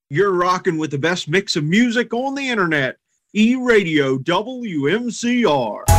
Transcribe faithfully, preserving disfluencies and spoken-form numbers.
You're rocking with the best mix of music on the internet. E-Radio W M C R.